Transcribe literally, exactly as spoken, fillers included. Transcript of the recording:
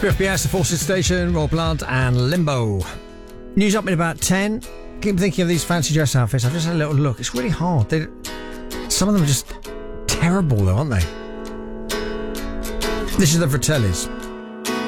three F B S, The Forces Station, Royal Blood, and Limbo. News up in about ten. Keep thinking of these fancy dress outfits. I've just had a little look. It's really hard. They, some of them are just terrible, though, aren't they? This is the Fratellis.